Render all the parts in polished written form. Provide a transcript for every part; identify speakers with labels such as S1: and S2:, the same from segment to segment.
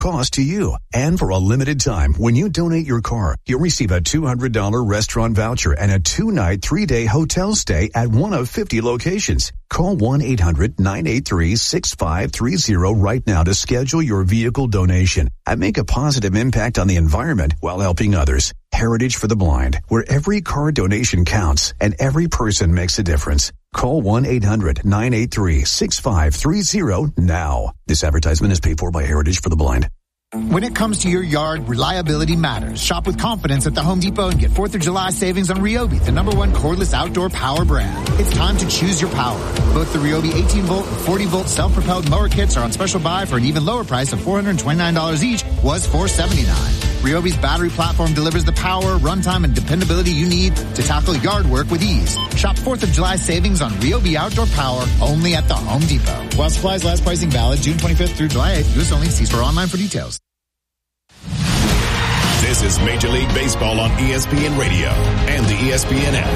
S1: cost to you. And for a limited time, when you donate your car, you'll receive a $200 restaurant voucher and a 2-night, 3-day hotel stay at one of 50 locations. Call 1-800-983-6530 right now to schedule your vehicle donation and make a positive impact on the environment while helping others. Heritage for the Blind, where every car donation counts and every person makes a difference. Call 1-800-983-6530 now. This advertisement is paid for by Heritage for the Blind.
S2: When it comes to your yard, reliability matters. Shop with confidence at the Home Depot and get 4th of July savings on Ryobi, the #1 cordless outdoor power brand. It's time to choose your power. Both the Ryobi 18-volt and 40-volt self-propelled mower kits are on special buy for an even lower price of $429 each, was $479. Ryobi's battery platform delivers the power, runtime, and dependability you need to tackle yard work with ease. Shop 4th of July savings on Ryobi outdoor power only at the Home Depot. While supplies last, pricing valid June 25th through July 8th. U.S. only. See store online for details.
S3: This is Major League Baseball on ESPN Radio and the ESPN app.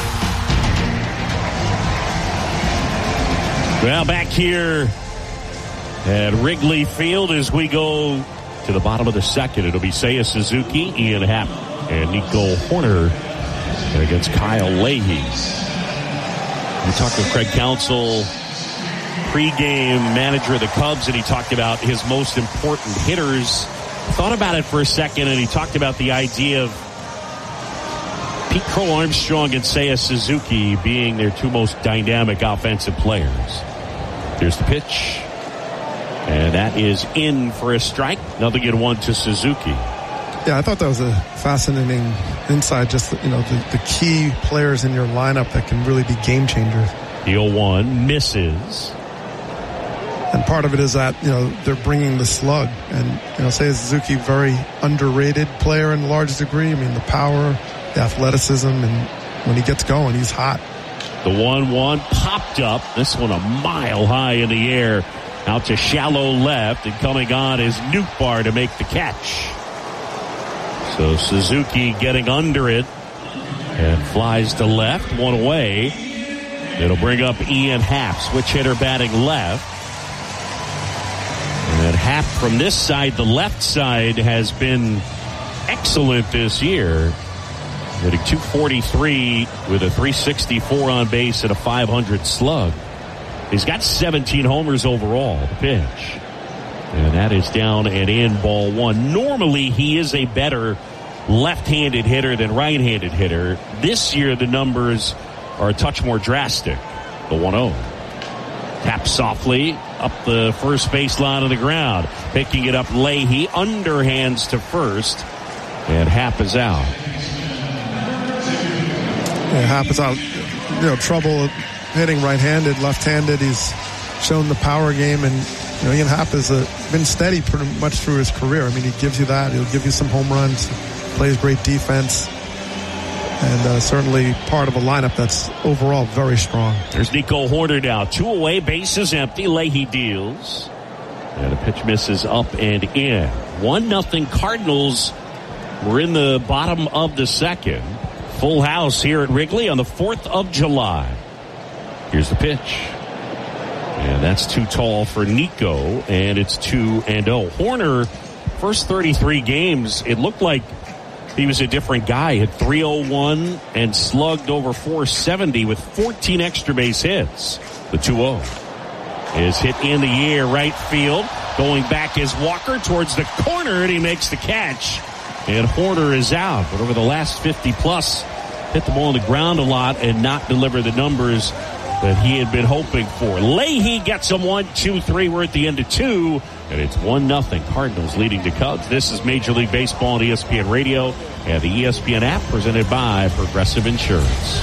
S4: Well, back here at Wrigley Field as we go to the bottom of the second. It'll be Seiya Suzuki, Ian Happ, and Nico Hoerner against Kyle Leahy. We talked with Craig Counsell, pregame manager of the Cubs, and he talked about his most important hitters. Thought about it for a second, and he talked about the idea of Pete Crow Armstrong and Seiya Suzuki being their two most dynamic offensive players. Here's the pitch. And that is in for a strike. 0-1 to Suzuki.
S5: Yeah, I thought that was a fascinating insight. Just, the key players in your lineup that can really be game changers.
S4: The 0-1 misses.
S5: And part of it is that, they're bringing the slug. And, Seiya Suzuki, very underrated player in a large degree. I mean, the power, the athleticism, and when he gets going, he's hot.
S4: The 1-1 popped up. This one a mile high in the air. Out to shallow left, and coming on is Nootbaar to make the catch. So Suzuki getting under it and flies to left, one away. It'll bring up Ian Happ, switch hitter batting left. And Happ from this side, the left side, has been excellent this year. Hitting .243 with a .364 on base and a .500 slug. He's got 17 homers overall, the pitch. And that is down and in, ball one. Normally, he is a better left-handed hitter than right-handed hitter. This year, the numbers are a touch more drastic. The 1-0. Tap softly up the first baseline of the ground. Picking it up, Leahy, underhands to first. And Happ is out.
S5: Yeah, Happ is out. Trouble hitting right-handed, left-handed. He's shown the power game, and Ian Happ has been steady pretty much through his career. I mean, he gives you that. He'll give you some home runs, plays great defense, and certainly part of a lineup that's overall very strong.
S4: There's Nico Hoerner now. 2 away, bases empty. Leahy deals. And a pitch misses up and in. 1-0 Cardinals. We're in the bottom of the second. Full house here at Wrigley on the 4th of July. Here's the pitch. And that's too tall for Nico, and it's 2-0. Hoerner, first 33 games, it looked like he was a different guy. Hit .301 and slugged over .470 with 14 extra base hits. The 2-0 is hit in the air, right field. Going back is Walker towards the corner, and he makes the catch. And Hoerner is out. But over the last 50-plus, hit the ball on the ground a lot and not deliver the numbers that he had been hoping for. Leahy gets him 1-2-3. We're at the end of 2, and it's 1-0. Cardinals leading the Cubs. This is Major League Baseball on ESPN Radio and the ESPN app, presented by Progressive Insurance.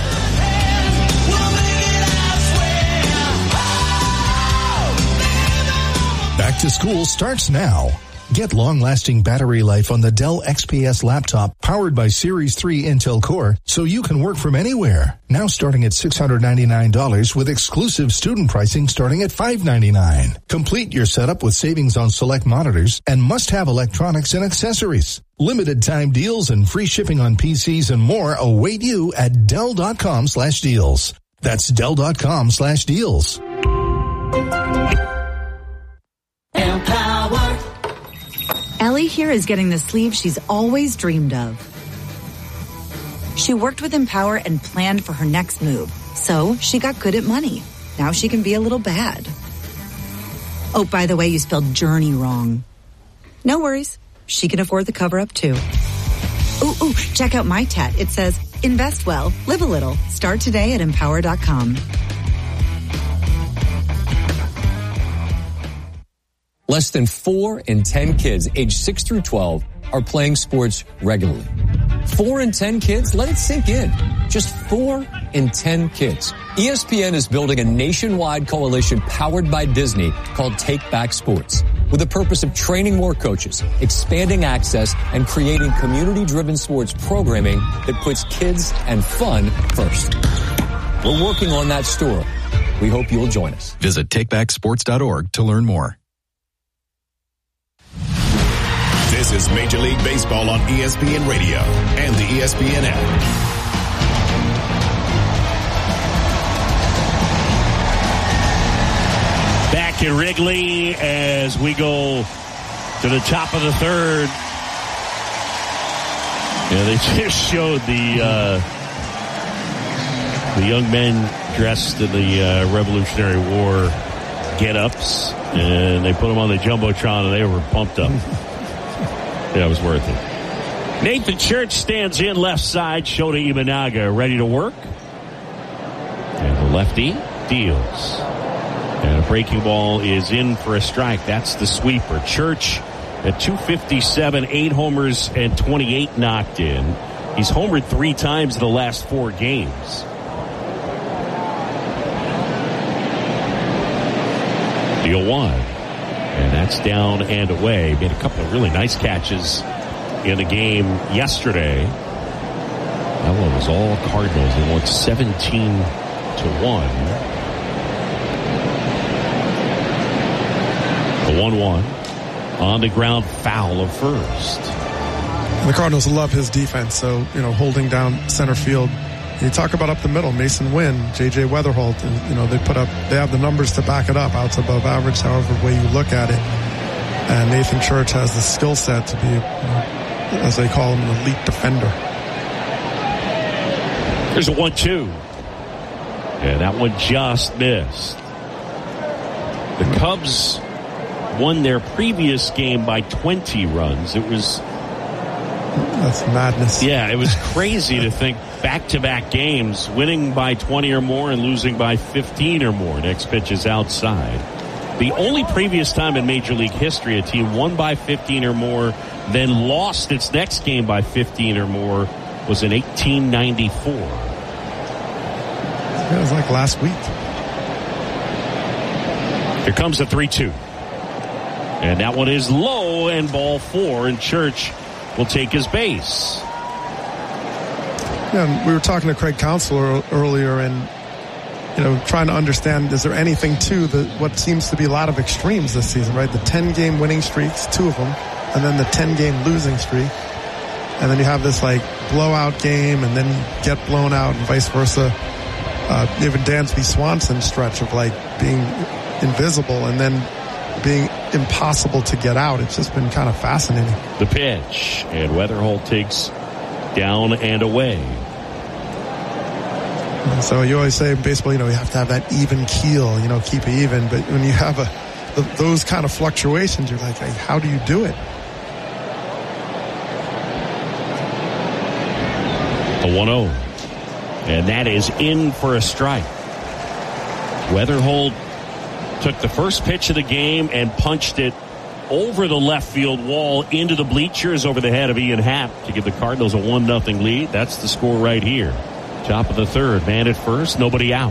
S6: Back to school starts now. Get long-lasting battery life on the Dell XPS laptop powered by Series 3 Intel Core so you can work from anywhere. Now starting at $699 with exclusive student pricing starting at $599. Complete your setup with savings on select monitors and must-have electronics and accessories. Limited time deals and free shipping on PCs and more await you at Dell.com/deals. That's Dell.com/deals.
S7: Empower. Ellie here is getting the sleeve she's always dreamed of. She worked with Empower and planned for her next move, so she got good at money. Now she can be a little bad. Oh, by the way, you spelled journey wrong. No worries. She can afford the cover-up, too. Ooh, check out my tat. It says, invest well, live a little. Start today at Empower.com.
S8: Less than 4 in 10 kids aged 6 through 12 are playing sports regularly. 4 in 10 kids? Let it sink in. Just 4 in 10 kids. ESPN is building a nationwide coalition powered by Disney called Take Back Sports, with the purpose of training more coaches, expanding access, and creating community-driven sports programming that puts kids and fun first. We're working on that story. We hope you'll join us.
S1: Visit takebacksports.org to learn more.
S3: This is Major League Baseball on ESPN Radio and the ESPN app.
S4: Back at Wrigley as we go to the top of the third. Yeah, they just showed the young men dressed in the Revolutionary War get-ups, and they put them on the Jumbotron, and they were pumped up. Yeah, it was worth it. Nathan Church stands in left side. Shota Imanaga ready to work. And the lefty deals. And a breaking ball is in for a strike. That's the sweeper. Church at 257, 8 homers and 28 knocked in. He's homered 3 times in the last 4 games. Deal 1. And that's down and away. Made a couple of really nice catches in the game yesterday. That one was all Cardinals. They won 17-1. The 1-1 on the ground foul of first.
S5: The Cardinals love his defense, so, holding down center field. You talk about up the middle, Mason Wynn, J.J. Weatherholt, and, they have the numbers to back it up. Outs above average, however way you look at it. And Nathan Church has the skill set to be, as they call him, an elite defender.
S4: There's a 1-2. Yeah, that one just missed. The Cubs won their previous game by 20 runs.
S5: That's madness.
S4: Yeah, it was crazy to think back-to-back games, winning by 20 or more and losing by 15 or more. Next pitch is outside. The only previous time in Major League history a team won by 15 or more, then lost its next game by 15 or more was in 1894.
S5: Yeah, it was like last week.
S4: Here comes the 3-2. And that one is low and ball 4, and Church will take his base.
S5: Yeah, we were talking to Craig Counsell earlier, and trying to understand, is there anything to what seems to be a lot of extremes this season, right? The 10-game winning streaks, 2 of them, and then the 10-game losing streak, and then you have this blowout game, and then get blown out, and vice versa. Even Dansby Swanson stretch of being invisible and then being impossible to get out. It's just been kind of fascinating.
S4: The pitch, and Weatherholt takes down and away.
S5: So you always say in baseball, you have to have that even keel, keep it even. But when you have those kind of fluctuations, you're like, hey, how do you do it?
S4: A 1-0. And that is in for a strike. Weatherholt took the first pitch of the game and punched it over the left field wall into the bleachers over the head of Ian Happ to give the Cardinals a 1-0 lead. That's the score right here. Top of the third, man at first, nobody out.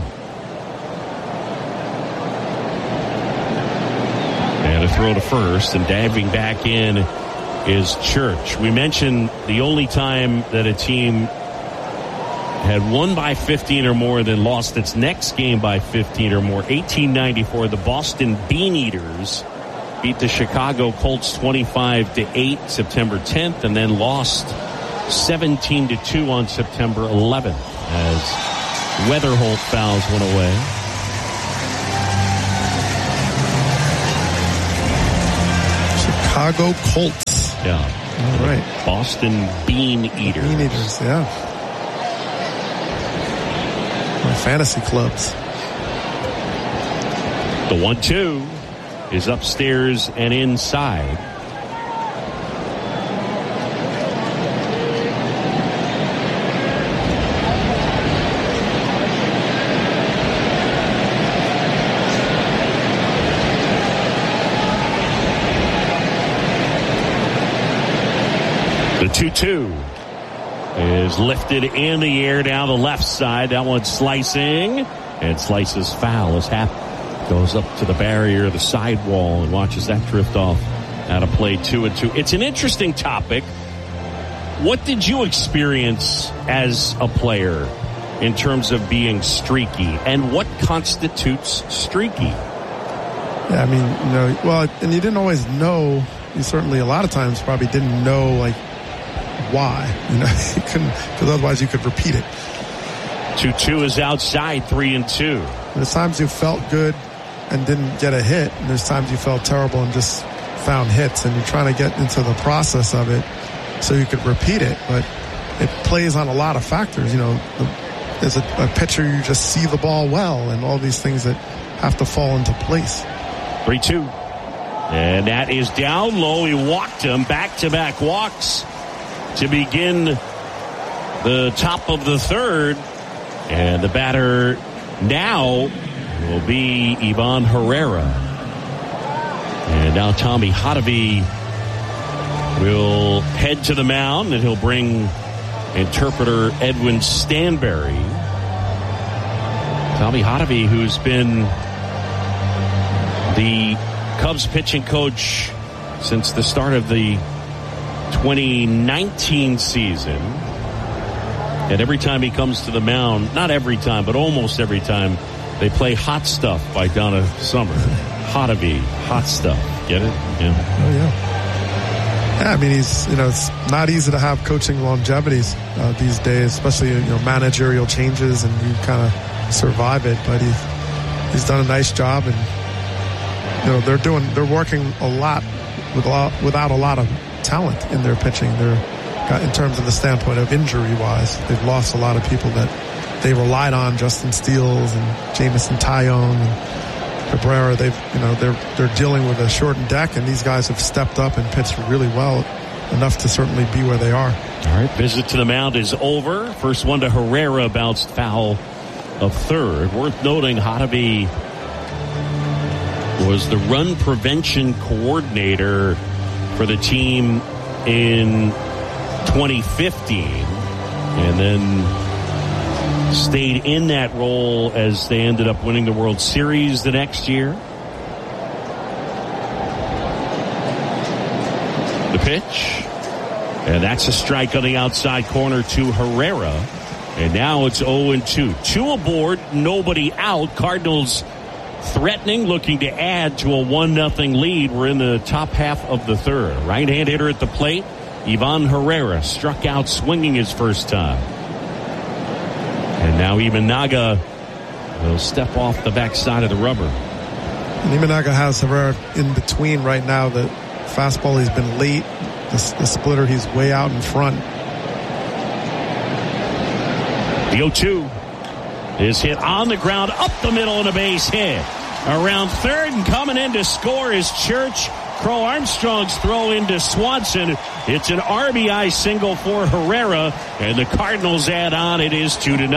S4: And a throw to first, and diving back in is Church. We mentioned the only time that a team had won by 15 or more, then lost its next game by 15 or more. 1894, the Boston Bean Eaters beat the Chicago Colts 25-8 September 10th, and then lost 17-2 on September 11th as Weatherholt fouls one away.
S5: Chicago Colts.
S4: Yeah.
S5: All right.
S4: Boston Bean Eaters.
S5: Bean Eaters, yeah. My fantasy clubs.
S4: The 1-2 is upstairs and inside. The 2-2 is lifted in the air down the left side. That one's slicing, and slices foul as Happ goes up to the barrier, the sidewall, and watches that drift off out of play 2-2. It's an interesting topic. What did you experience as a player in terms of being streaky, and what constitutes streaky?
S5: Yeah, I mean, well, and you didn't always know. You certainly, a lot of times, probably didn't know, like, why. You couldn't, because otherwise you could repeat it.
S4: 2-2 is outside, 3-2.
S5: There's times you felt good and didn't get a hit, and there's times you felt terrible and just found hits, and you're trying to get into the process of it so you could repeat it, but it plays on a lot of factors. As a pitcher, you just see the ball well, and all these things that have to fall into place.
S4: 3-2. And that is down low. He walked him, back-to-back walks to begin the top of the third. And the batter now will be Ivan Herrera. And now Tommy Hotovy will head to the mound, and he'll bring interpreter Edwin Stanberry. Tommy Hotovy, who's been the Cubs pitching coach since the start of the 2019 season. And every time he comes to the mound, not every time, but almost every time, they play Hot Stuff by Donna Summer. Hotovy, Hot Stuff. Get it? Yeah.
S5: Oh, yeah. Yeah, I mean, it's not easy to have coaching longevities these days, especially, managerial changes, and you kind of survive it. But he's done a nice job, and, they're working a lot without a lot of talent in their pitching. In terms of the standpoint of injury-wise, they've lost a lot of people that they relied on, Justin Steele and Jameson Taillon and Cabrera. They're dealing with a shortened deck, and these guys have stepped up and pitched really well, enough to certainly be where they are.
S4: All right, visit to the mound is over. First one to Herrera, bounced foul of third. Worth noting, Hotovy was the run prevention coordinator for the team in 2015, and then stayed in that role as they ended up winning the World Series the next year. The pitch, and that's a strike on the outside corner to Herrera, and now it's 0-2. 2 aboard, nobody out. Cardinals threatening, looking to add to a 1-0 lead. We're in the top half of the third. Right-hand hitter at the plate, Ivan Herrera, struck out swinging his first time. And now Imanaga will step off the backside of the rubber.
S5: And Imanaga has Herrera in between right now. The fastball, he's been late. The splitter, he's way out in front.
S4: The 0-2 is hit on the ground, up the middle, and a base hit. Around third and coming in to score is Church. Crow Armstrong's throw into Swanson. It's an RBI single for Herrera, and the Cardinals add on. It is 2-0.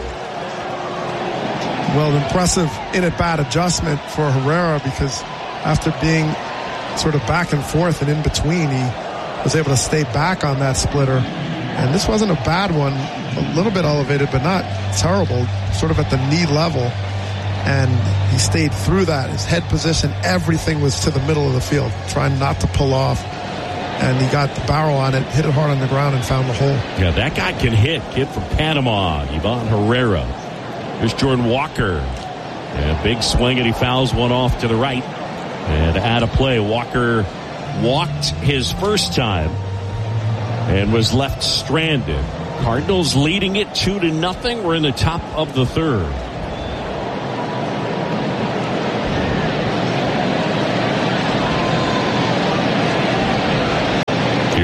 S5: Well, impressive in-at-bat adjustment for Herrera, because after being sort of back and forth and in between, he was able to stay back on that splitter. And this wasn't a bad one, a little bit elevated, but not terrible, sort of at the knee level. And he stayed through that. His head position, everything was to the middle of the field, trying not to pull off. And he got the barrel on it, hit it hard on the ground, and found the hole. Yeah,
S4: that guy can hit. Kid from Panama, Ivan Herrera. Here's Jordan Walker. And a big swing, and he fouls one off to the right. And out of play, Walker walked his first time and was left stranded. Cardinals leading it 2-0. We're in the top of the third.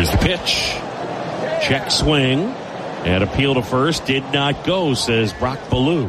S4: Here's the pitch. Check swing. And appeal to first. Did not go, says Brock Ballou.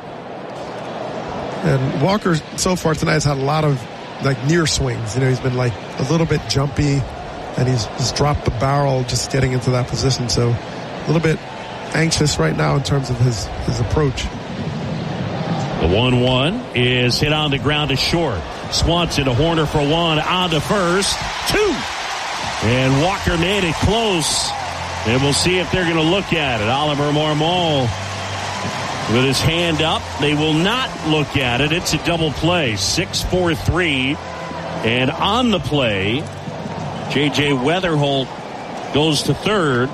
S5: And Walker, so far tonight, has had a lot of near swings. He's been a little bit jumpy, and he's just dropped the barrel just getting into that position. So a little bit anxious right now in terms of his approach.
S4: The 1-1 is hit on the ground to short. Swanson to Horner for one, on to first, 2. And Walker made it close. And we'll see if they're going to look at it. Oliver Marmol with his hand up. They will not look at it. It's a double play. 6-4-3. And on the play, J.J. Weatherholt goes to third.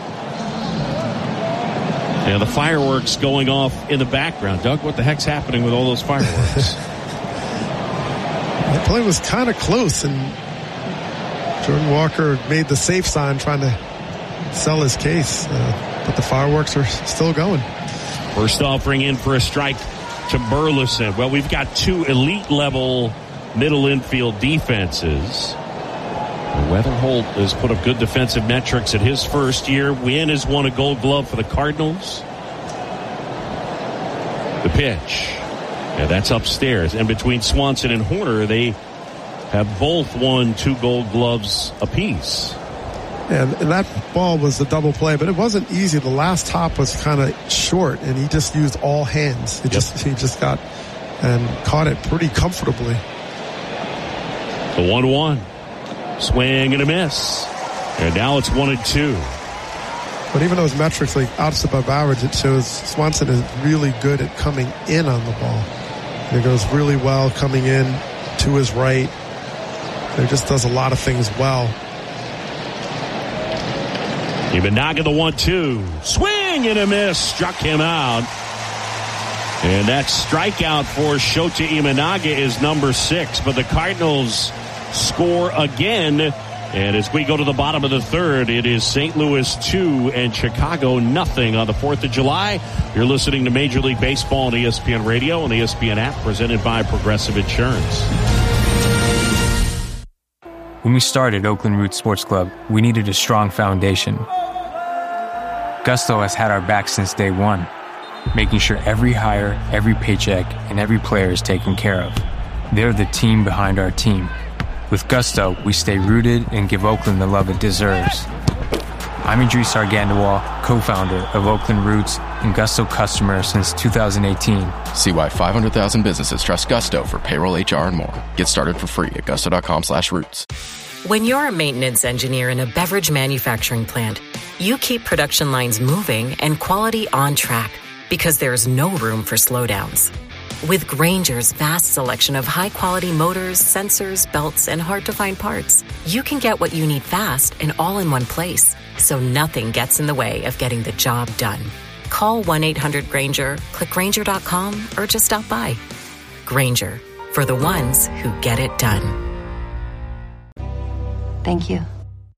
S4: And the fireworks going off in the background. Doug, what the heck's happening with all those fireworks?
S5: The play was kind of close, and Jordan Walker made the safe sign trying to sell his case, but the fireworks are still going.
S4: First offering in for a strike to Burleson. Well, we've got 2 elite-level middle infield defenses. Weatherholt has put up good defensive metrics at his first year. Wynn has won a Gold Glove for the Cardinals. The pitch. And that's upstairs. And between Swanson and Horner, they have both won 2 Gold Gloves apiece.
S5: And that ball was a double play, but it wasn't easy. The last top was kind of short, and he just used all hands. He just got and caught it pretty comfortably.
S4: The 1-1. Swing and a miss. And now it's 1-2.
S5: But even those metrics, outs above average, it shows Swanson is really good at coming in on the ball. It goes really well coming in to his right. He just does a lot of things well.
S4: Imanaga the 1-2. Swing and a miss. Struck him out. And that strikeout for Shota Imanaga is number 6. But the Cardinals score again. And as we go to the bottom of the third, it is St. Louis 2 and Chicago nothing on the 4th of July. You're listening to Major League Baseball on ESPN Radio and the ESPN app, presented by Progressive Insurance.
S9: When we started Oakland Roots Sports Club, we needed a strong foundation. Gusto has had our back since day one, making sure every hire, every paycheck, and every player is taken care of. They're the team behind our team. With Gusto, we stay rooted and give Oakland the love it deserves. I'm Idris Argandawal, co-founder of Oakland Roots and Gusto customer since 2018.
S10: See why 500,000 businesses trust Gusto for payroll, HR, and more. Get started for free at gusto.com/roots.
S11: When you're a maintenance engineer in a beverage manufacturing plant, you keep production lines moving and quality on track because there's no room for slowdowns. With Grainger's vast selection of high-quality motors, sensors, belts, and hard-to-find parts, you can get what you need fast and all in one place, so nothing gets in the way of getting the job done. Call 1-800-GRAINGER, click Grainger.com, or just stop by. Grainger, for the ones who get it done.
S12: Thank you.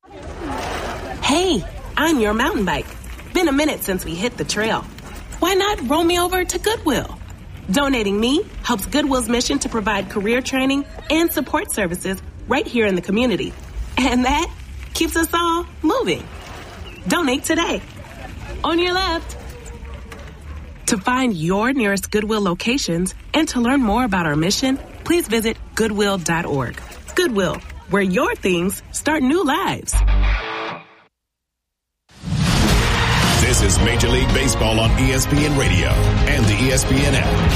S13: Hey, I'm your mountain bike. Been a minute since we hit the trail. Why not roll me over to Goodwill? Donating me helps Goodwill's mission to provide career training and support services right here in the community. And that keeps us all moving. Donate today. On your left. To find your nearest Goodwill locations and to learn more about our mission, please visit Goodwill.org. Goodwill, where your things start new lives.
S3: This is Major League Baseball on ESPN Radio and the ESPN app.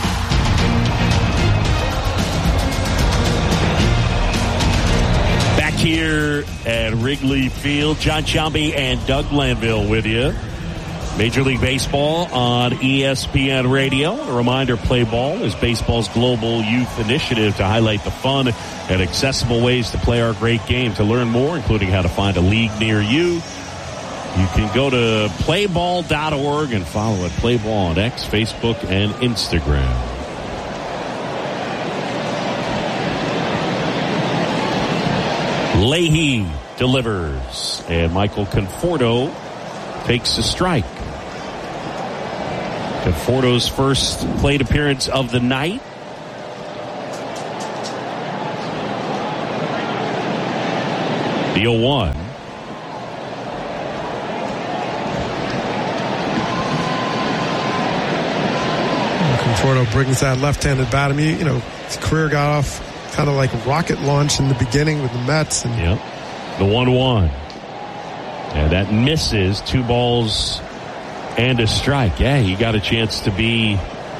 S4: Back here at Wrigley Field, John Shelby and Doug Glanville with you. Major League Baseball on ESPN Radio. A reminder, Play Ball is baseball's global youth initiative to highlight the fun and accessible ways to play our great game. To learn more, including how to find a league near you, you can go to playball.org and follow at Playball on X, Facebook, and Instagram. Leahy delivers, and Michael Conforto takes a strike. Conforto's first plate appearance of the night. The 0-1.
S5: Conforto brings that left-handed bat. I mean, his career got off kind of like rocket launch in the beginning with the Mets. And
S4: the 1-1. And that misses. 2 balls and a strike. Yeah, he got a chance to be...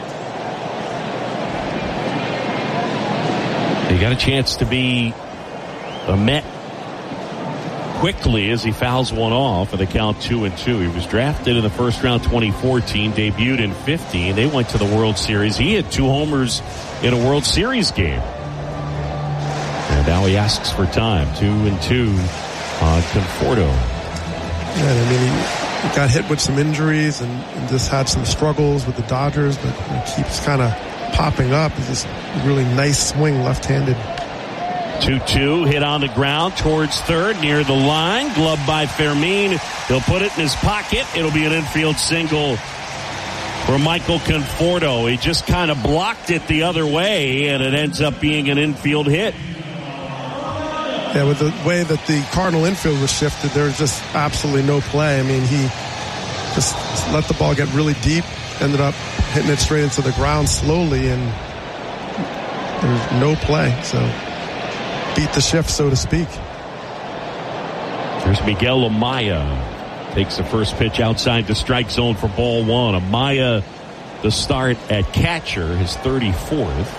S4: He got a chance to be a Met quickly as he fouls one off at the count 2-2. He was drafted in the first round 2014, debuted in 15. They went to the World Series. He had 2 homers in a World Series game. And now he asks for time. 2-2 on Conforto.
S5: Yeah, I mean, he got hit with some injuries and just had some struggles with the Dodgers, but he keeps kind of popping up. It's just a really nice swing, left-handed.
S4: 2-2, hit on the ground towards third, near the line. Glove by Fermin. He'll put it in his pocket. It'll be an infield single for Michael Conforto. He just kind of blocked it the other way, and it ends up being an infield hit.
S5: Yeah, with the way that the Cardinal infield was shifted, there was just absolutely no play. I mean, he just let the ball get really deep, ended up hitting it straight into the ground slowly, and there's no play. So beat the shift, so to speak.
S4: There's Miguel Amaya. Takes the first pitch outside the strike zone for ball 1. Amaya, the start at catcher, his 34th.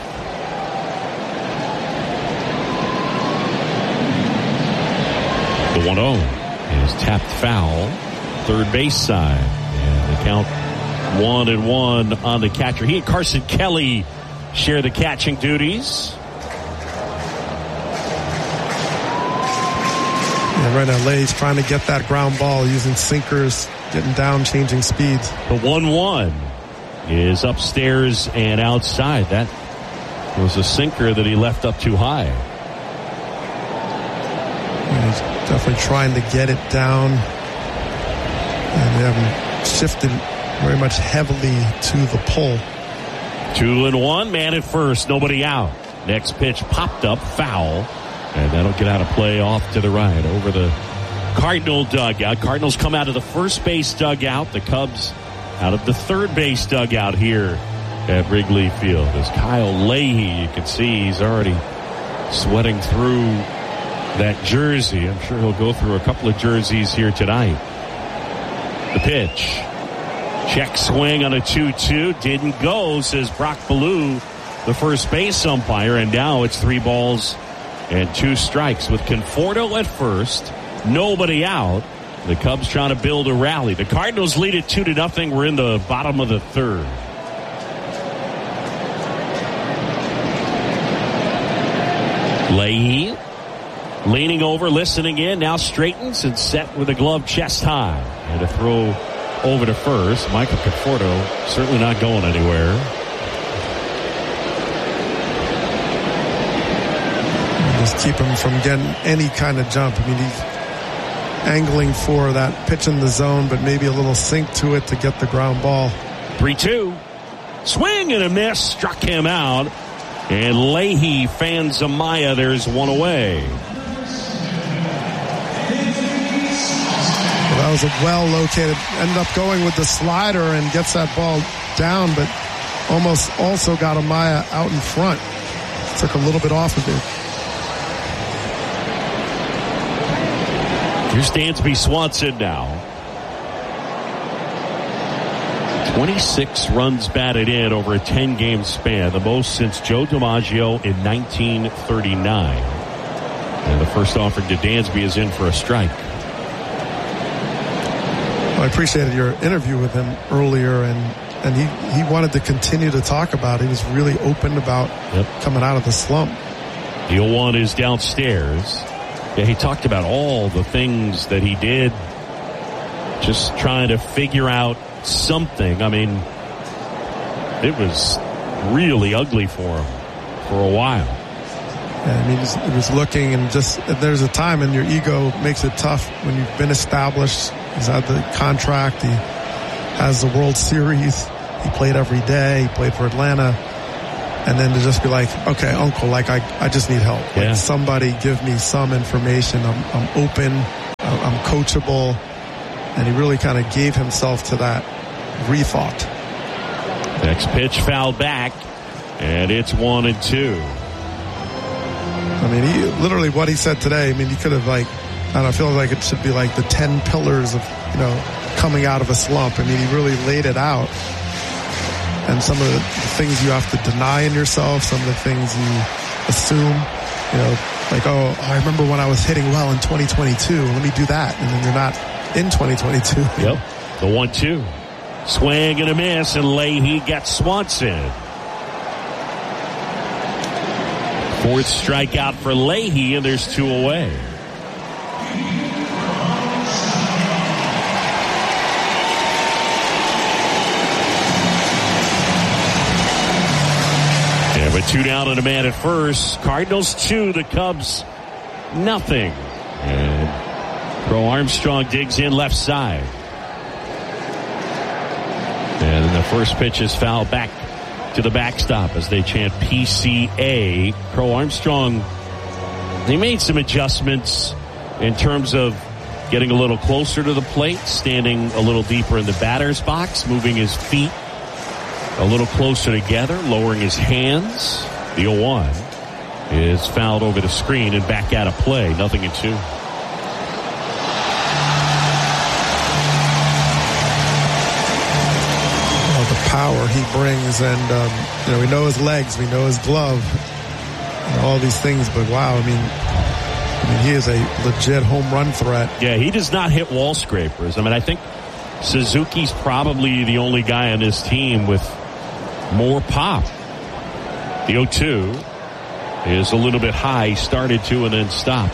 S4: The 1-0 is tapped foul, third base side. And the count 1-1 on the catcher. He and Carson Kelly share the catching duties.
S5: Yeah, right now, Lay's trying to get that ground ball using sinkers, getting down, changing speeds.
S4: The 1-1 is upstairs and outside. That was a sinker that he left up too high.
S5: Yeah, he's definitely trying to get it down. And they haven't shifted very much heavily to the pull.
S4: 2-1, man at first, nobody out. Next pitch popped up, foul. And that'll get out of play off to the right over the Cardinal dugout. Cardinals come out of the first base dugout. The Cubs out of the third base dugout here at Wrigley Field. As Kyle Leahy, you can see he's already sweating through that jersey. I'm sure he'll go through a couple of jerseys here tonight. The pitch. Check swing on a 2-2. Didn't go, says Brock Ballou, the first base umpire. And now it's 3 balls and 2 strikes with Conforto at first. Nobody out. The Cubs trying to build a rally. The Cardinals lead it 2-0. We're in the bottom of the third. Leahy leaning over, listening in. Now straightens and set with a glove chest high. And a throw over to first. Michael Conforto certainly not going anywhere.
S5: Just keep him from getting any kind of jump. I mean, he's angling for that pitch in the zone, but maybe a little sink to it to get the ground ball.
S4: 3-2. Swing and a miss. Struck him out. And Leahy fans Amaya. There's one away.
S5: Well, that was a well-located. Ended up going with the slider and gets that ball down, but almost also got Amaya out in front. Took a little bit off of it.
S4: Here's Dansby Swanson now. 26 runs batted in over a 10-game span, the most since Joe DiMaggio in 1939. And the first offering to Dansby is in for a strike.
S5: Well, I appreciated your interview with him earlier, and he wanted to continue to talk about it. He was really open about coming out of the slump.
S4: The 0-1 is downstairs. Yeah, he talked about all the things that he did, just trying to figure out something. I mean, it was really ugly for him for a while.
S5: Yeah, I mean, he was looking, and just there's a time, and your ego makes it tough when you've been established. He's had the contract. He has the World Series. He played every day. He played for Atlanta. And then to just be like, okay, uncle, like I just need help.
S4: Yeah.
S5: Like, somebody give me some information. I'm open. I'm coachable. And he really kind of gave himself to that rethought.
S4: Next pitch fouled back, and it's 1-2.
S5: I mean, he literally what he said today. I mean, he could have I feel like it should be like the 10 pillars of coming out of a slump. I mean, he really laid it out, and some of the things you have to deny in yourself, some of the things you assume, like, oh, I remember when I was hitting well in 2022. Let me do that, and then you're not in 2022.
S4: Yep, the 1-2, swing and a miss, and Leahy gets Swanson. Fourth strikeout for Leahy, and there's 2 away. Yeah, with 2 down and a man at first. Cardinals 2, the Cubs nothing. And Crow Armstrong digs in left side. And then the first pitch is fouled back to the backstop as they chant PCA. Crow Armstrong, he made some adjustments in terms of getting a little closer to the plate, standing a little deeper in the batter's box, moving his feet a little closer together, lowering his hands. The 0-1 is fouled over the screen and back out of play. 0-2.
S5: The power he brings, and we know his legs, we know his glove, all these things, but wow, I mean he is a legit home run threat.
S4: Yeah, he does not hit wall scrapers. I mean, I think Suzuki's probably the only guy on this team with more pop. The 0-2 is a little bit high, started to and then stopped.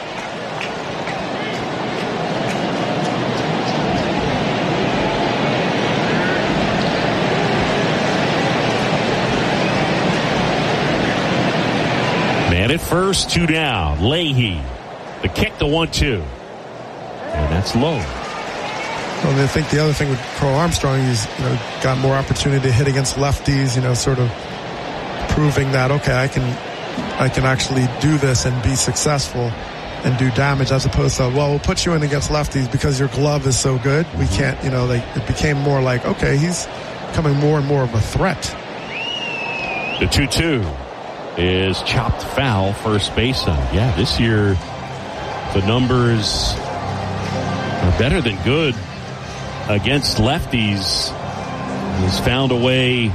S4: And at first, 2 down. Leahy. The kick, the 1-2. And that's low.
S5: Well, I think the other thing with Crow Armstrong, he's got more opportunity to hit against lefties, sort of proving that, okay, I can actually do this and be successful and do damage, as opposed to, well, we'll put you in against lefties because your glove is so good. We can't, it became more like, okay, he's becoming more and more of a threat.
S4: The 2-2. Is chopped foul, first base side. Yeah, this year the numbers are better than good against lefties. He's found a way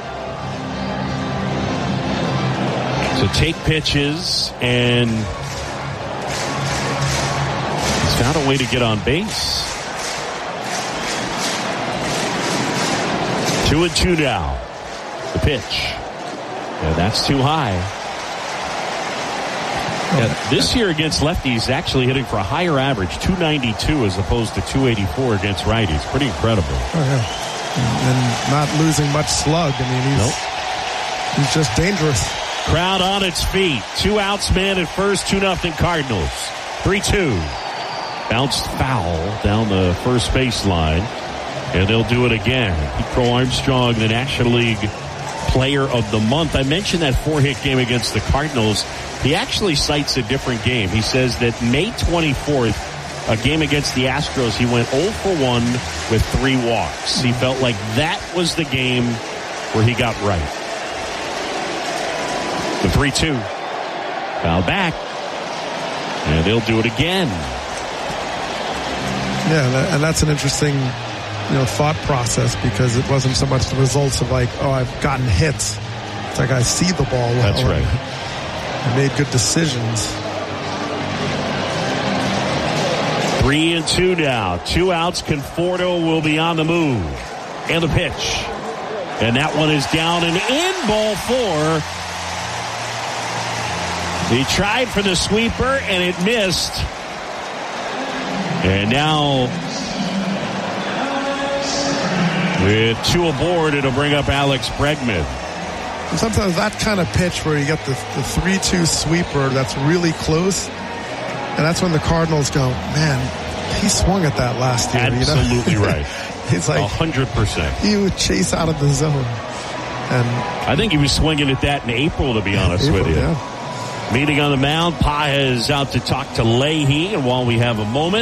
S4: to take pitches, and he's found a way to get on base. 2-2 now. The pitch. Yeah, that's too high. Yeah, this year against lefties, actually hitting for a higher average, 292 as opposed to 284 against righties. Pretty incredible.
S5: Oh, yeah. And not losing much slug. I mean, he's just dangerous.
S4: Crowd on its feet. 2 outs, man at first, 2-0 Cardinals. 3-2. Bounced foul down the first baseline. And they'll do it again. Crow Armstrong, the National League Player of the Month. I mentioned that 4-hit game against the Cardinals. He actually cites a different game. He says that May 24th, a game against the Astros, he went 0 for 1 with 3 walks. He felt like that was the game where he got right. The 3-2. Foul back. And they'll do it again.
S5: Yeah, and that's an interesting thought process, because it wasn't so much the results of like, oh, I've gotten hits. It's like I see the ball well.
S4: That's right.
S5: I made good decisions.
S4: 3-2 now. 2 outs. Conforto will be on the move. And the pitch. And that one is down and in. Ball 4. He tried for the sweeper and it missed. And now, with 2 aboard, it'll bring up Alex Bregman.
S5: And sometimes that kind of pitch where you get the 3-2 sweeper that's really close, and that's when the Cardinals go, man, he swung at that last year.
S4: Absolutely right.
S5: It's like
S4: 100%.
S5: He would chase out of the zone. And
S4: I think he was swinging at that in April, to be honest with you.
S5: Yeah.
S4: Meeting on the mound, Paez out to talk to Leahy, and while we have a moment,